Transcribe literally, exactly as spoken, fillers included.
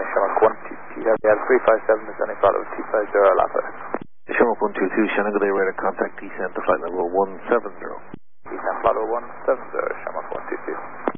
Mumbai, Shamrock one two two, W R three five seven, descending flight level two five zero, Lapa. Shamrock one two two, Shannon, good day, radar contact, descent to flight level one seven zero. Descent flight level one seven zero, Shamrock one two two.